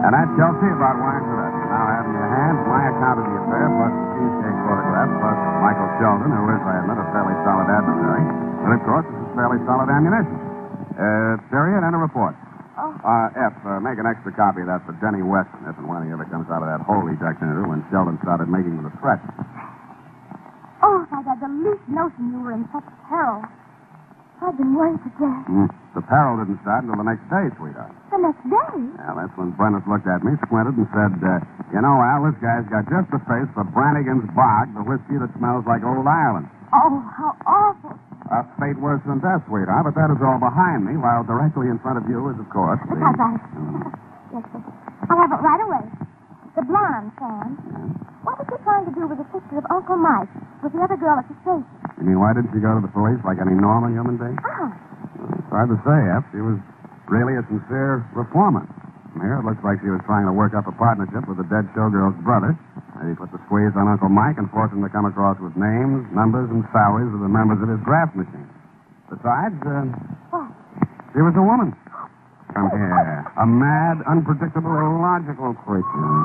And that's Chelsea about wine for us. Now I have in your hands my account of the affair, plus the cheesecake photograph, plus Michael Sheldon, who is, I admit, a fairly solid adversary. And, of course, this is fairly solid ammunition. Period, and a report. F, make an extra copy of that for Denny Weston, if and when he ever comes out of that hole he ducked into when Sheldon started making the threat. Oh, if I'd had the least notion you were in such peril. I've been worried to death. The peril didn't start until the next day, sweetheart. The next day? Yeah, that's when Brennis looked at me, squinted, and said, you know, Al, this guy's got just the face for Brannigan's Bog, the whiskey that smells like old Ireland. Oh, how awful. A fate worse than death, sweetheart, but that is all behind me, while directly in front of you is, of course, the... That's right. Yes, sir. I'll have it right away. The blonde, Sam. What was she trying to do with the sister of Uncle Mike, with the other girl at the station? You mean, why didn't she go to the police like any normal human being? It's hard to say, F. She was really a sincere reformer. From here, it looks like she was trying to work up a partnership with the dead showgirl's brother. Maybe put the squeeze on Uncle Mike and force him to come across with names, numbers, and salaries of the members of his graft machine. Besides, What? she was a woman. From here, a mad, unpredictable, illogical creature.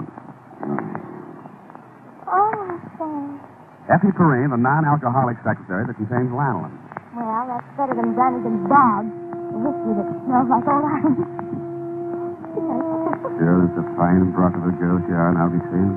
Oh, Sam. Effie Perrine, the non-alcoholic secretary that contains lanolin. Well, that's better than Brannigan's Bog, the whiskey that smells like old Ireland. Sure, that's a fine broth of a girl she are now be seeing.